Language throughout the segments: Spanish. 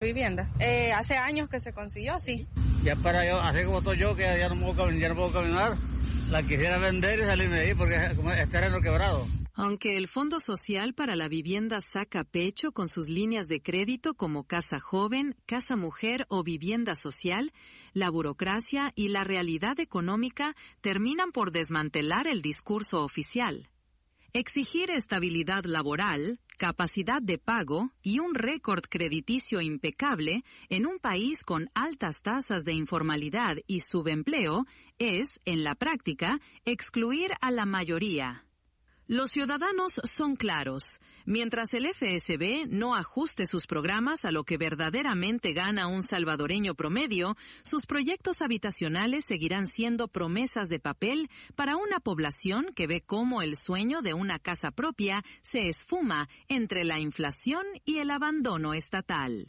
Vivienda. Hace años que se consiguió, sí. Ya para yo, así como estoy yo, que ya no puedo caminar, la quisiera vender y salirme de ahí porque es terreno quebrado. Aunque el Fondo Social para la Vivienda saca pecho con sus líneas de crédito como Casa Joven, Casa Mujer o Vivienda Social, la burocracia y la realidad económica terminan por desmantelar el discurso oficial. Exigir estabilidad laboral, capacidad de pago y un récord crediticio impecable en un país con altas tasas de informalidad y subempleo es, en la práctica, excluir a la mayoría. Los ciudadanos son claros. Mientras el FSB no ajuste sus programas a lo que verdaderamente gana un salvadoreño promedio, sus proyectos habitacionales seguirán siendo promesas de papel para una población que ve cómo el sueño de una casa propia se esfuma entre la inflación y el abandono estatal.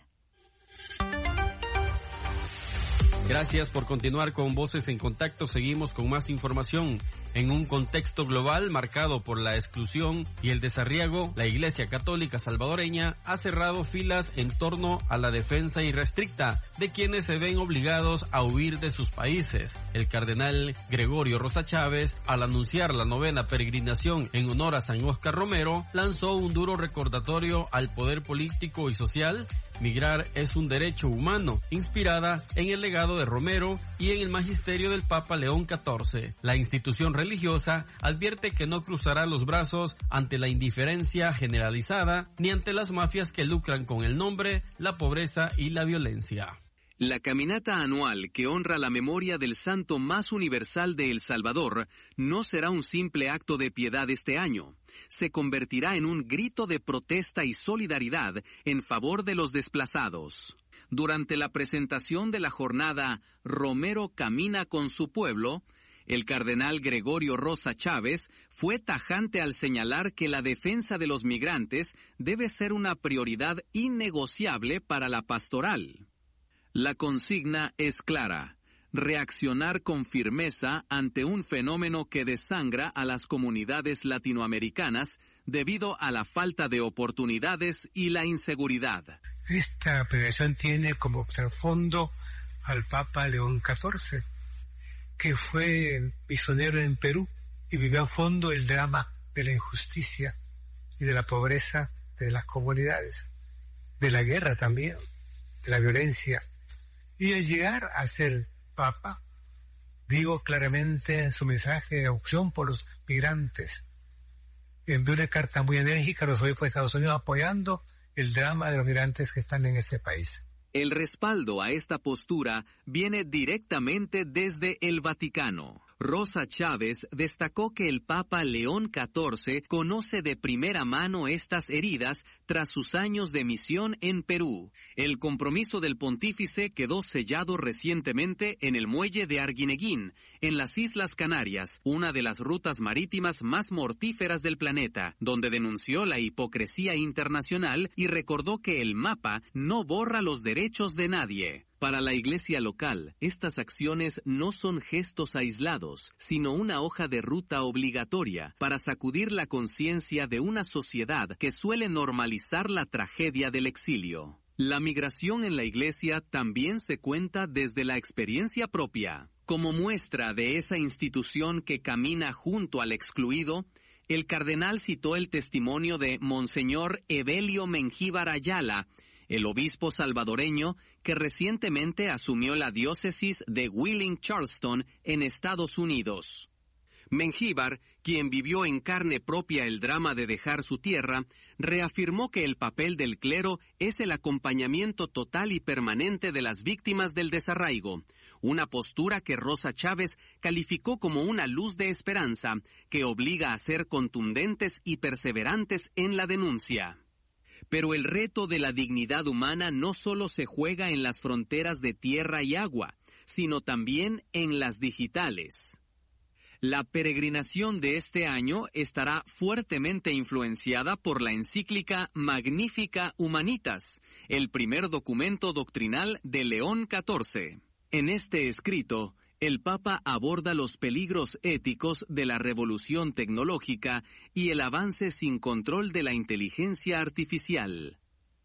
Gracias por continuar con Voces en Contacto. Seguimos con más información. En un contexto global marcado por la exclusión y el desarraigo, la Iglesia Católica salvadoreña ha cerrado filas en torno a la defensa irrestricta de quienes se ven obligados a huir de sus países. El cardenal Gregorio Rosa Chávez, al anunciar la 9ª peregrinación en honor a San Óscar Romero, lanzó un duro recordatorio al poder político y social. Migrar es un derecho humano, inspirada en el legado de Romero y en el magisterio del Papa León XIV. La institución religiosa advierte que no cruzará los brazos ante la indiferencia generalizada ni ante las mafias que lucran con el nombre, la pobreza y la violencia. La caminata anual que honra la memoria del santo más universal de El Salvador no será un simple acto de piedad este año. Se convertirá en un grito de protesta y solidaridad en favor de los desplazados. Durante la presentación de la jornada Romero camina con su pueblo, el cardenal Gregorio Rosa Chávez fue tajante al señalar que la defensa de los migrantes debe ser una prioridad innegociable para la pastoral. La consigna es clara: reaccionar con firmeza ante un fenómeno que desangra a las comunidades latinoamericanas debido a la falta de oportunidades y la inseguridad. Esta peregrinación tiene como trasfondo al Papa León XIV, que fue misionero en Perú y vivió a fondo el drama de la injusticia y de la pobreza de las comunidades, de la guerra también, de la violencia. Y al llegar a ser Papa, digo claramente en su mensaje de opción por los migrantes, envió una carta muy enérgica a los obispos de Estados Unidos apoyando el drama de los migrantes que están en este país. El respaldo a esta postura viene directamente desde el Vaticano. Rosa Chávez destacó que el Papa León XIV conoce de primera mano estas heridas tras sus años de misión en Perú. El compromiso del pontífice quedó sellado recientemente en el muelle de Arguineguín, en las Islas Canarias, una de las rutas marítimas más mortíferas del planeta, donde denunció la hipocresía internacional y recordó que el mapa no borra los derechos de nadie. Para la iglesia local, estas acciones no son gestos aislados, sino una hoja de ruta obligatoria para sacudir la conciencia de una sociedad que suele normalizar la tragedia del exilio. La migración en la iglesia también se cuenta desde la experiencia propia. Como muestra de esa institución que camina junto al excluido, el cardenal citó el testimonio de Monseñor Evelio Mengíbar Ayala, el obispo salvadoreño que recientemente asumió la diócesis de Wheeling, Charleston, en Estados Unidos. Mengíbar, quien vivió en carne propia el drama de dejar su tierra, reafirmó que el papel del clero es el acompañamiento total y permanente de las víctimas del desarraigo, una postura que Rosa Chávez calificó como una luz de esperanza que obliga a ser contundentes y perseverantes en la denuncia. Pero el reto de la dignidad humana no solo se juega en las fronteras de tierra y agua, sino también en las digitales. La peregrinación de este año estará fuertemente influenciada por la encíclica Magnifica Humanitas, el primer documento doctrinal de León XIV. En este escrito, el Papa aborda los peligros éticos de la revolución tecnológica y el avance sin control de la inteligencia artificial.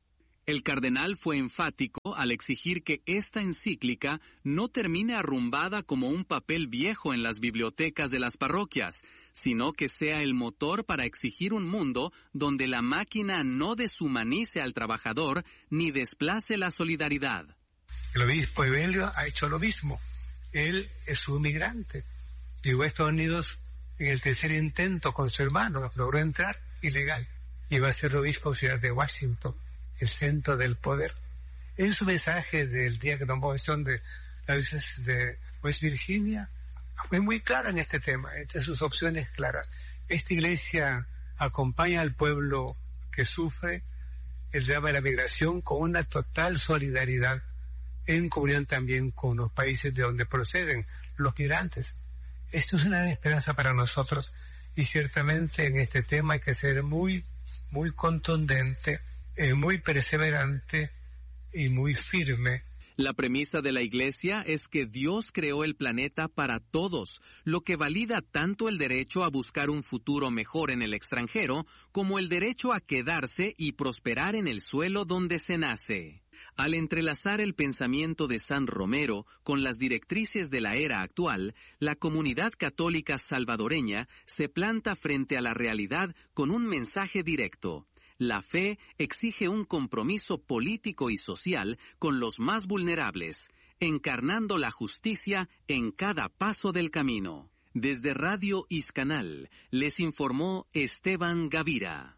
El cardenal fue enfático al exigir que esta encíclica no termine arrumbada como un papel viejo en las bibliotecas de las parroquias, sino que sea el motor para exigir un mundo donde la máquina no deshumanice al trabajador ni desplace la solidaridad. El obispo Evelio ha hecho lo mismo. Él es un migrante. Llegó a Estados Unidos en el tercer intento con su hermano, logró entrar ilegal. Y va a ser obispo auxiliar de Washington, el centro del poder. En su mensaje del día que tomó posesión de la diócesis de West Virginia, fue muy clara en este tema, entre sus opciones claras. Esta iglesia acompaña al pueblo que sufre el drama de la migración con una total solidaridad, en comunión también con los países de donde proceden los migrantes. Esto es una esperanza para nosotros, y ciertamente en este tema hay que ser muy contundente, muy perseverante y muy firme. La premisa de la Iglesia es que Dios creó el planeta para todos, lo que valida tanto el derecho a buscar un futuro mejor en el extranjero como el derecho a quedarse y prosperar en el suelo donde se nace. Al entrelazar el pensamiento de San Romero con las directrices de la era actual, la comunidad católica salvadoreña se planta frente a la realidad con un mensaje directo. La fe exige un compromiso político y social con los más vulnerables, encarnando la justicia en cada paso del camino. Desde Radio Iscanal, les informó Esteban Gavira.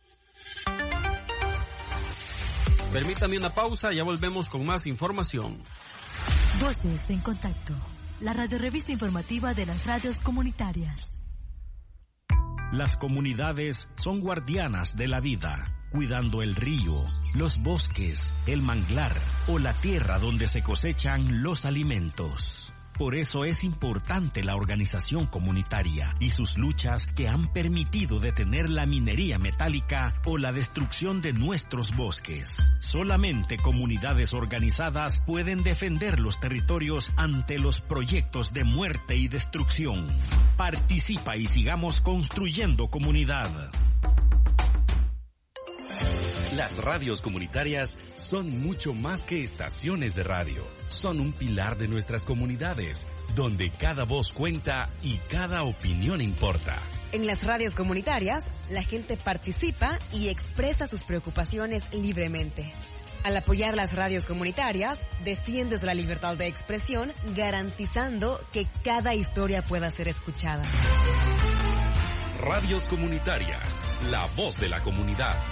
Permítame una pausa, ya volvemos con más información. Voces en Contacto, la radiorevista informativa de las radios comunitarias. Las comunidades son guardianas de la vida, cuidando el río, los bosques, el manglar o la tierra donde se cosechan los alimentos. Por eso es importante la organización comunitaria y sus luchas que han permitido detener la minería metálica o la destrucción de nuestros bosques. Solamente comunidades organizadas pueden defender los territorios ante los proyectos de muerte y destrucción. Participa y sigamos construyendo comunidad. Las radios comunitarias son mucho más que estaciones de radio. Son un pilar de nuestras comunidades, donde cada voz cuenta y cada opinión importa. En las radios comunitarias, la gente participa y expresa sus preocupaciones libremente. Al apoyar las radios comunitarias, defiendes la libertad de expresión, garantizando que cada historia pueda ser escuchada. Radios comunitarias, la voz de la comunidad.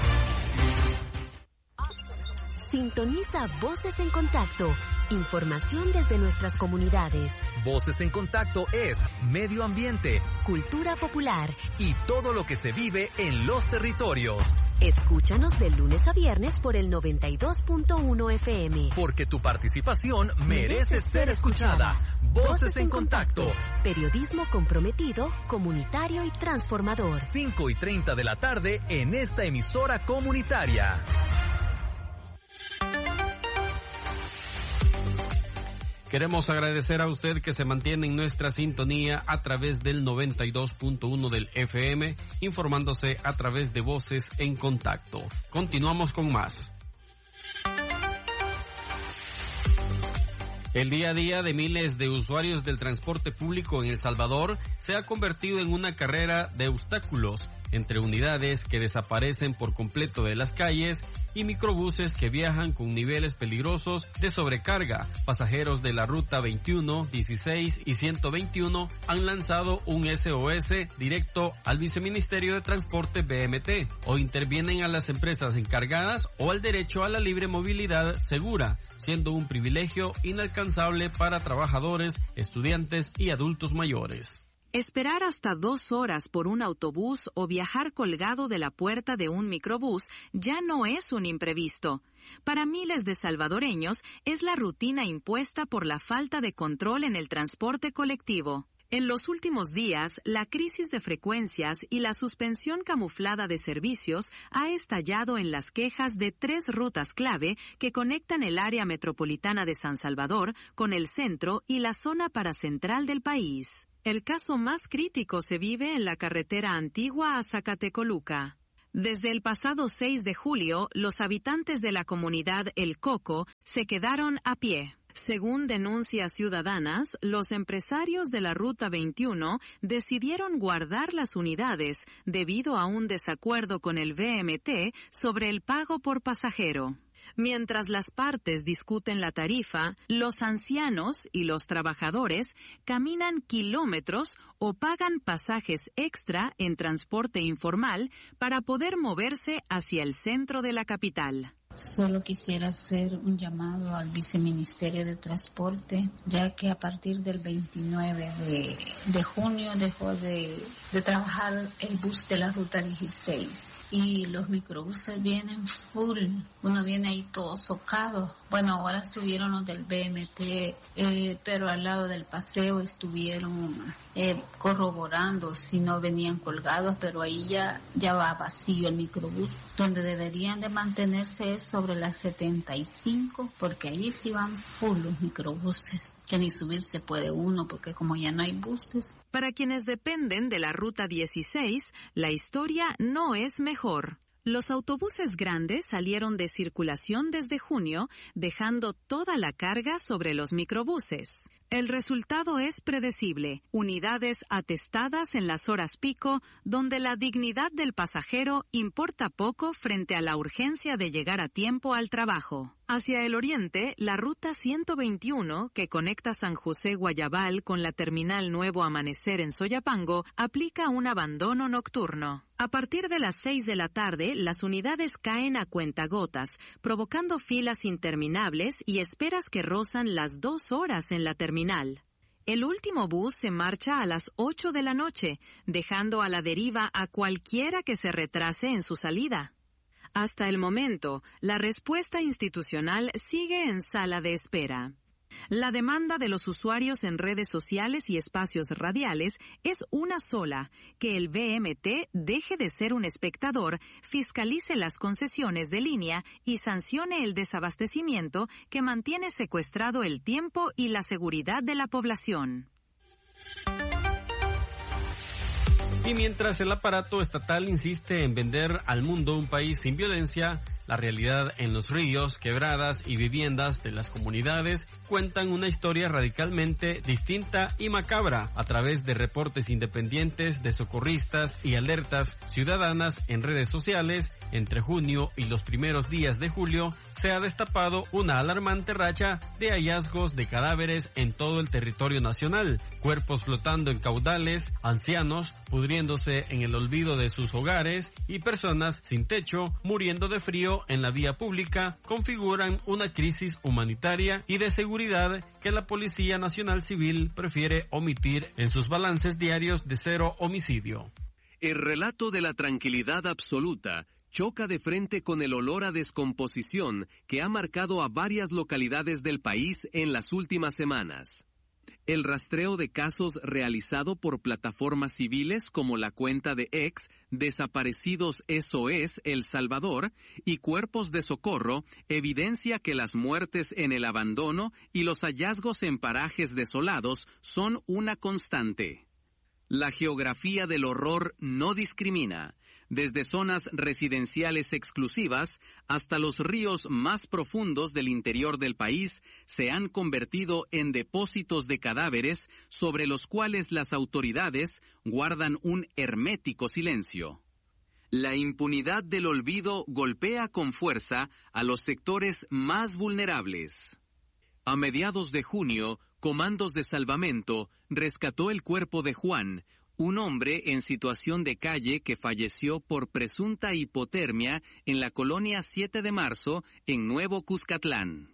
Sintoniza Voces en Contacto, información desde nuestras comunidades. Voces en Contacto es medio ambiente, cultura popular y todo lo que se vive en los territorios. Escúchanos de lunes a viernes por el 92.1 FM. Porque tu participación merece ser escuchada. Voces en Contacto. Periodismo comprometido, comunitario y transformador. 5:30 de la tarde en esta emisora comunitaria. Queremos agradecer a usted que se mantiene en nuestra sintonía a través del 92.1 del FM, informándose a través de Voces en Contacto. Continuamos con más. El día a día de miles de usuarios del transporte público en El Salvador se ha convertido en una carrera de obstáculos entre unidades que desaparecen por completo de las calles y microbuses que viajan con niveles peligrosos de sobrecarga. Pasajeros de la ruta 21, 16 y 121 han lanzado un SOS directo al Viceministerio de Transporte BMT o intervienen a las empresas encargadas o al derecho a la libre movilidad segura, siendo un privilegio inalcanzable para trabajadores, estudiantes y adultos mayores. Esperar hasta 2 horas por un autobús o viajar colgado de la puerta de un microbús ya no es un imprevisto. Para miles de salvadoreños es la rutina impuesta por la falta de control en el transporte colectivo. En los últimos días, la crisis de frecuencias y la suspensión camuflada de servicios ha estallado en las quejas de 3 rutas clave que conectan el área metropolitana de San Salvador con el centro y la zona paracentral del país. El caso más crítico se vive en la carretera antigua a Zacatecoluca. Desde el pasado 6 de julio, los habitantes de la comunidad El Coco se quedaron a pie. Según denuncias ciudadanas, los empresarios de la Ruta 21 decidieron guardar las unidades debido a un desacuerdo con el VMT sobre el pago por pasajero. Mientras las partes discuten la tarifa, los ancianos y los trabajadores caminan kilómetros o pagan pasajes extra en transporte informal para poder moverse hacia el centro de la capital. Solo quisiera hacer un llamado al Viceministerio de Transporte, ya que a partir del 29 de junio dejó de trabajar el bus de la Ruta 16 y los microbuses vienen full, uno viene ahí todo socado. Bueno, ahora estuvieron los del BMT, pero al lado del paseo estuvieron corroborando si no venían colgados, pero ahí ya va vacío el microbús, donde deberían de mantenerse sobre las 75, porque ahí sí van full los microbuses, que ni subirse puede uno, porque como ya no hay buses. Para quienes dependen de la Ruta 16, la historia no es mejor. Los autobuses grandes salieron de circulación desde junio, dejando toda la carga sobre los microbuses. El resultado es predecible: unidades atestadas en las horas pico, donde la dignidad del pasajero importa poco frente a la urgencia de llegar a tiempo al trabajo. Hacia el oriente, la Ruta 121, que conecta San José Guayabal con la terminal Nuevo Amanecer en Soyapango, aplica un abandono nocturno. A partir de las 6 de la tarde, las unidades caen a cuentagotas, provocando filas interminables y esperas que rozan las 2 horas en la terminal. El último bus se marcha a las 8 de la noche, dejando a la deriva a cualquiera que se retrase en su salida. Hasta el momento, la respuesta institucional sigue en sala de espera. La demanda de los usuarios en redes sociales y espacios radiales es una sola: que el VMT deje de ser un espectador, fiscalice las concesiones de línea y sancione el desabastecimiento que mantiene secuestrado el tiempo y la seguridad de la población. Y mientras el aparato estatal insiste en vender al mundo un país sin violencia, la realidad en los ríos, quebradas y viviendas de las comunidades cuentan una historia radicalmente distinta y macabra. A través de reportes independientes de socorristas y alertas ciudadanas en redes sociales, entre junio y los primeros días de julio, se ha destapado una alarmante racha de hallazgos de cadáveres en todo el territorio nacional, cuerpos flotando en caudales, ancianos pudriéndose en el olvido de sus hogares y personas sin techo muriendo de frío en la vía pública, configuran una crisis humanitaria y de seguridad que la Policía Nacional Civil prefiere omitir en sus balances diarios de 0 homicidio. El relato de la tranquilidad absoluta choca de frente con el olor a descomposición que ha marcado a varias localidades del país en las últimas semanas. El rastreo de casos realizado por plataformas civiles como la cuenta de X, Desaparecidos SOS El Salvador y Cuerpos de Socorro evidencia que las muertes en el abandono y los hallazgos en parajes desolados son una constante. La geografía del horror no discrimina, desde zonas residenciales exclusivas hasta los ríos más profundos del interior del país se han convertido en depósitos de cadáveres sobre los cuales las autoridades guardan un hermético silencio. La impunidad del olvido golpea con fuerza a los sectores más vulnerables. A mediados de junio, Comandos de Salvamento rescató el cuerpo de Juan, un hombre en situación de calle que falleció por presunta hipotermia en la colonia 7 de marzo en Nuevo Cuscatlán.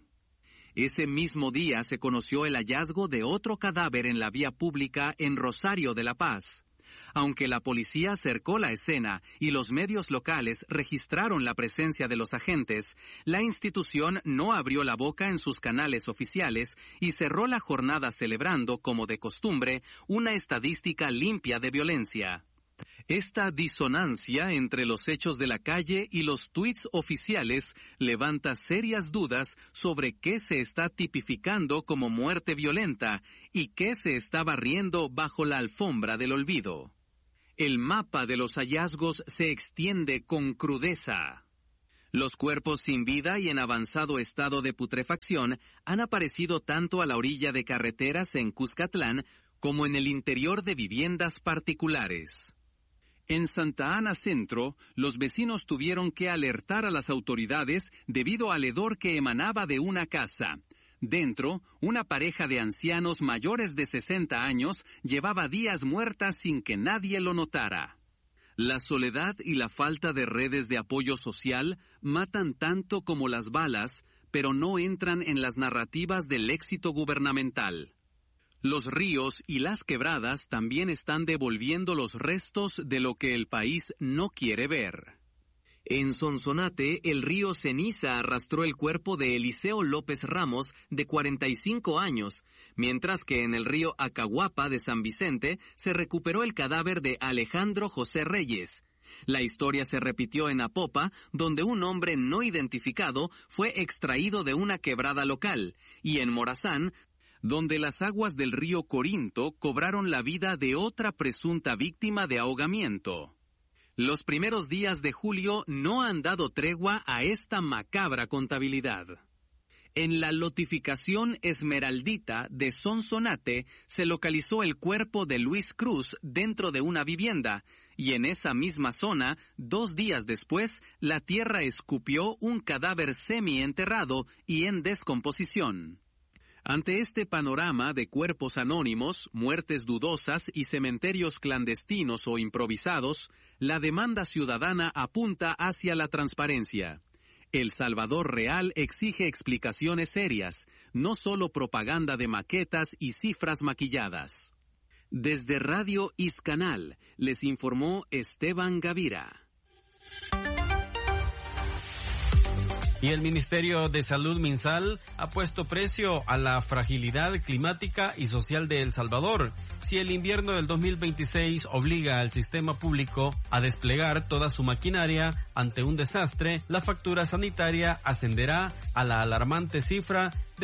Ese mismo día se conoció el hallazgo de otro cadáver en la vía pública en Rosario de la Paz. Aunque la policía cercó la escena y los medios locales registraron la presencia de los agentes, la institución no abrió la boca en sus canales oficiales y cerró la jornada celebrando, como de costumbre, una estadística limpia de violencia. Esta disonancia entre los hechos de la calle y los tuits oficiales levanta serias dudas sobre qué se está tipificando como muerte violenta y qué se está barriendo bajo la alfombra del olvido. el mapa de los hallazgos se extiende con crudeza. Los cuerpos sin vida y en avanzado estado de putrefacción han aparecido tanto a la orilla de carreteras en Cuscatlán como en el interior de viviendas particulares. En Santa Ana Centro, los vecinos tuvieron que alertar a las autoridades debido al hedor que emanaba de una casa. Dentro, una pareja de ancianos mayores de 60 años llevaba días muertas sin que nadie lo notara. La soledad y la falta de redes de apoyo social matan tanto como las balas, pero no entran en las narrativas del éxito gubernamental. Los ríos y las quebradas también están devolviendo los restos de lo que el país no quiere ver. En Sonsonate, el río Ceniza arrastró el cuerpo de Eliseo López Ramos, de 45 años, mientras que en el río Acahuapa de San Vicente se recuperó el cadáver de Alejandro José Reyes. La historia se repitió en Apopa, donde un hombre no identificado fue extraído de una quebrada local, y en Morazán, donde las aguas del río Corinto cobraron la vida de otra presunta víctima de ahogamiento. Los primeros días de julio no han dado tregua a esta macabra contabilidad. En la lotificación Esmeraldita de Sonsonate se localizó el cuerpo de Luis Cruz dentro de una vivienda, y en esa misma zona, 2 días después, la tierra escupió un cadáver semienterrado y en descomposición. Ante este panorama de cuerpos anónimos, muertes dudosas y cementerios clandestinos o improvisados, la demanda ciudadana apunta hacia la transparencia. El Salvador real exige explicaciones serias, no solo propaganda de maquetas y cifras maquilladas. Desde Radio Iscanal, les informó Esteban Gavira. Y el Ministerio de Salud MinSal ha puesto precio a la fragilidad climática y social de El Salvador. Si el invierno del 2026 obliga al sistema público a desplegar toda su maquinaria ante un desastre, la factura sanitaria ascenderá a la alarmante cifra de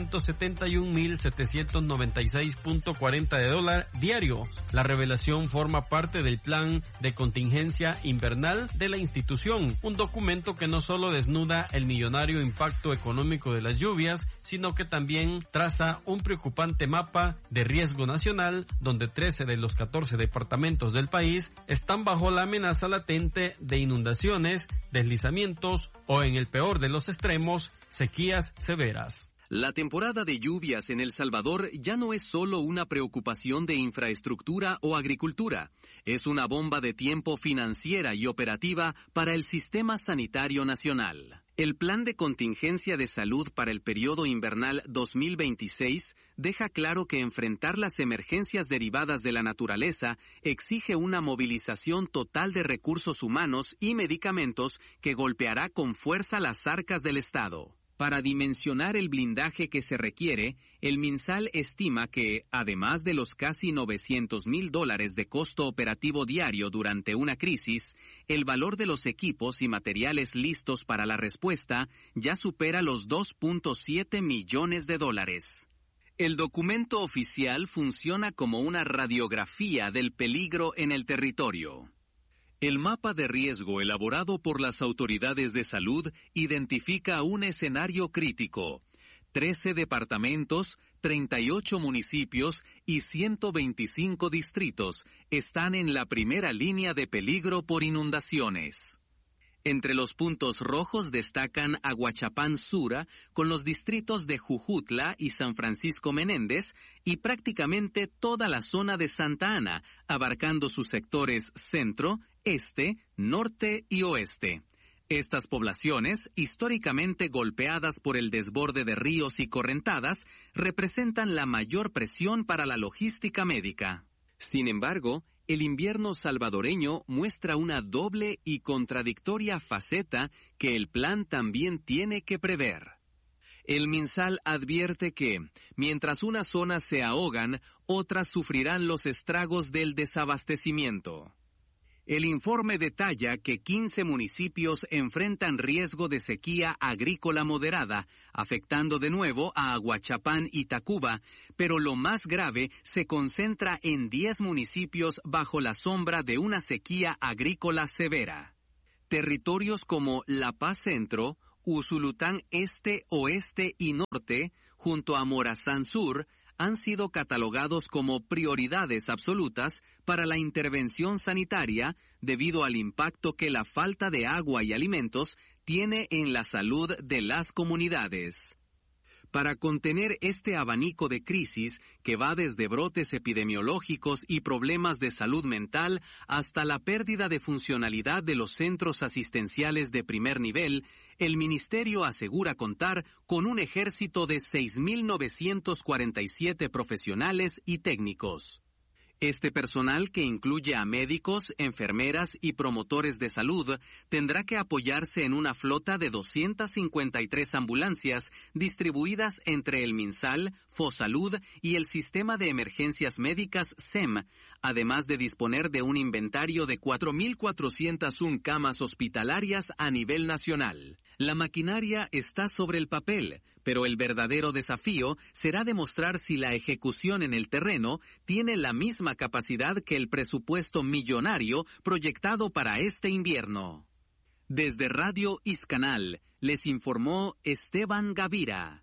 $871,796.40 diarios. La revelación forma parte del plan de contingencia invernal de la institución, un documento que no solo desnuda el millonario impacto económico de las lluvias, sino que también traza un preocupante mapa de riesgo nacional, donde 13 de los 14 departamentos del país están bajo la amenaza latente de inundaciones, deslizamientos o, en el peor de los extremos, sequías severas. La temporada de lluvias en El Salvador ya no es solo una preocupación de infraestructura o agricultura, es una bomba de tiempo financiera y operativa para el sistema sanitario nacional. El Plan de Contingencia de Salud para el periodo invernal 2026 deja claro que enfrentar las emergencias derivadas de la naturaleza exige una movilización total de recursos humanos y medicamentos que golpeará con fuerza las arcas del Estado. Para dimensionar el blindaje que se requiere, el MinSal estima que, además de los casi $900,000 de costo operativo diario durante una crisis, el valor de los equipos y materiales listos para la respuesta ya supera los $2.7 millones. El documento oficial funciona como una radiografía del peligro en el territorio. El mapa de riesgo elaborado por las autoridades de salud identifica un escenario crítico. 13 departamentos, 38 municipios y 125 distritos están en la primera línea de peligro por inundaciones. Entre los puntos rojos destacan Aguachapán Sura, con los distritos de Jujutla y San Francisco Menéndez, y prácticamente toda la zona de Santa Ana, abarcando sus sectores centro, este, norte y oeste. Estas poblaciones, históricamente golpeadas por el desborde de ríos y correntadas, representan la mayor presión para la logística médica. Sin embargo, el invierno salvadoreño muestra una doble y contradictoria faceta que el plan también tiene que prever. El MinSal advierte que, mientras unas zonas se ahogan, otras sufrirán los estragos del desabastecimiento. El informe detalla que 15 municipios enfrentan riesgo de sequía agrícola moderada, afectando de nuevo a Aguachapán y Tacuba, pero lo más grave se concentra en 10 municipios bajo la sombra de una sequía agrícola severa. Territorios como La Paz Centro, Usulután Este, Oeste y Norte, junto a Morazán Sur, han sido catalogados como prioridades absolutas para la intervención sanitaria debido al impacto que la falta de agua y alimentos tiene en la salud de las comunidades. Para contener este abanico de crisis que va desde brotes epidemiológicos y problemas de salud mental hasta la pérdida de funcionalidad de los centros asistenciales de primer nivel, el Ministerio asegura contar con un ejército de 6.947 profesionales y técnicos. Este personal, que incluye a médicos, enfermeras y promotores de salud, tendrá que apoyarse en una flota de 253 ambulancias distribuidas entre el MinSal, Fosalud y el Sistema de Emergencias Médicas SEM, además de disponer de un inventario de 4.401 camas hospitalarias a nivel nacional. La maquinaria está sobre el papel, pero el verdadero desafío será demostrar si la ejecución en el terreno tiene la misma capacidad que el presupuesto millonario proyectado para este invierno. Desde Radio Iscanal, les informó Esteban Gavira.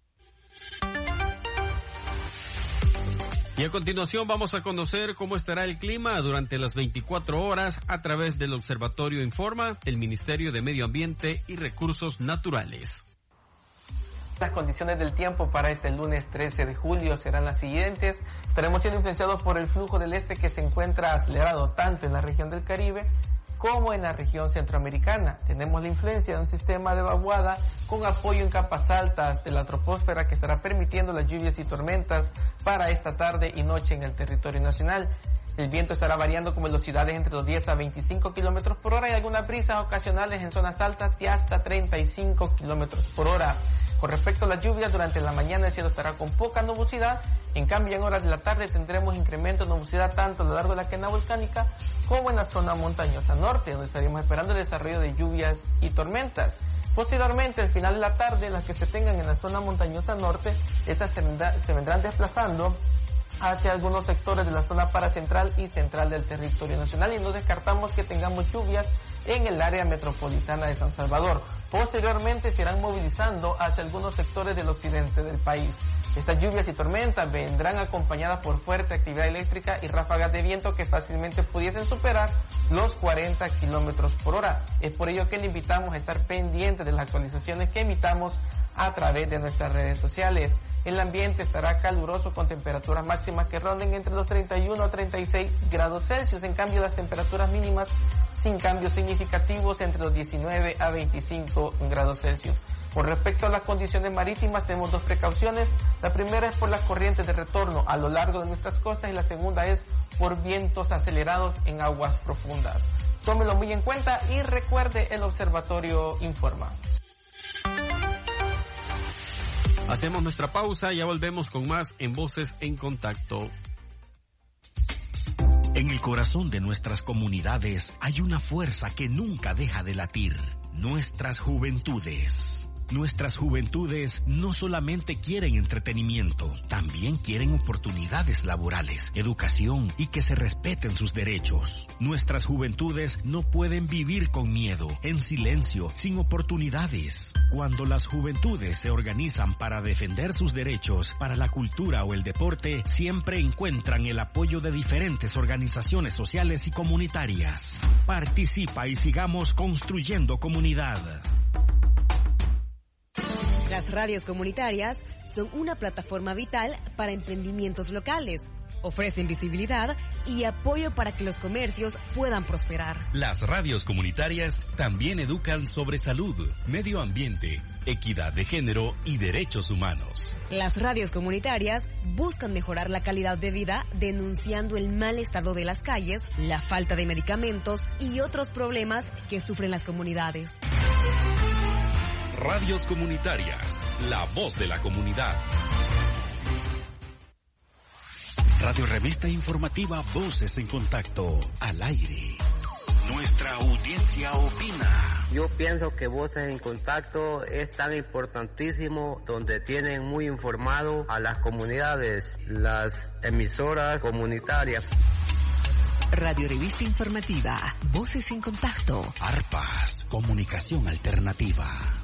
Y a continuación vamos a conocer cómo estará el clima durante las 24 horas a través del Observatorio Informa, el Ministerio de Medio Ambiente y Recursos Naturales. Las condiciones del tiempo para este lunes 13 de julio serán las siguientes. Estaremos siendo influenciados por el flujo del este que se encuentra acelerado tanto en la región del Caribe como en la región centroamericana. Tenemos la influencia de un sistema de vaguada con apoyo en capas altas de la troposfera que estará permitiendo las lluvias y tormentas para esta tarde y noche en el territorio nacional. El viento estará variando con velocidades entre los 10 a 25 kilómetros por hora y algunas brisas ocasionales en zonas altas de hasta 35 kilómetros por hora. Con respecto a las lluvias, durante la mañana el cielo estará con poca nubosidad, en cambio en horas de la tarde tendremos incremento de nubosidad tanto a lo largo de la cadena volcánica como en la zona montañosa norte, donde estaríamos esperando el desarrollo de lluvias y tormentas. Posteriormente, al final de la tarde, las que se tengan en la zona montañosa norte, estas se vendrán desplazando hacia algunos sectores de la zona paracentral y central del territorio nacional y no descartamos que tengamos lluvias en el área metropolitana de San Salvador. Posteriormente se irán movilizando hacia algunos sectores del occidente del país. Estas lluvias y tormentas vendrán acompañadas por fuerte actividad eléctrica y ráfagas de viento que fácilmente pudiesen superar los 40 kilómetros por hora. Es por ello que le invitamos a estar pendientes de las actualizaciones que emitamos a través de nuestras redes sociales. El ambiente estará caluroso con temperaturas máximas que ronden entre los 31 a 36 grados Celsius. En cambio, las temperaturas mínimas sin cambios significativos entre los 19 a 25 grados Celsius. Con respecto a las condiciones marítimas, tenemos dos precauciones. La primera es por las corrientes de retorno a lo largo de nuestras costas y la segunda es por vientos acelerados en aguas profundas. Tómelo muy en cuenta y recuerde, el Observatorio Informa. Hacemos nuestra pausa y ya volvemos con más en Voces en Contacto. En el corazón de nuestras comunidades hay una fuerza que nunca deja de latir: nuestras juventudes. Nuestras juventudes no solamente quieren entretenimiento, también quieren oportunidades laborales, educación y que se respeten sus derechos. Nuestras juventudes no pueden vivir con miedo, en silencio, sin oportunidades. Cuando las juventudes se organizan para defender sus derechos, para la cultura o el deporte, siempre encuentran el apoyo de diferentes organizaciones sociales y comunitarias. Participa y sigamos construyendo comunidad. Las radios comunitarias son una plataforma vital para emprendimientos locales. Ofrecen visibilidad y apoyo para que los comercios puedan prosperar. Las radios comunitarias también educan sobre salud, medio ambiente, equidad de género y derechos humanos. Las radios comunitarias buscan mejorar la calidad de vida denunciando el mal estado de las calles, la falta de medicamentos y otros problemas que sufren las comunidades. Radios comunitarias, la voz de la comunidad. Radio Revista Informativa Voces en Contacto, al aire. Nuestra audiencia opina. Yo pienso que Voces en Contacto es tan importantísimo, donde tienen muy informado a las comunidades, las emisoras comunitarias. Radio Revista Informativa, Voces en Contacto. ARPAS, Comunicación Alternativa.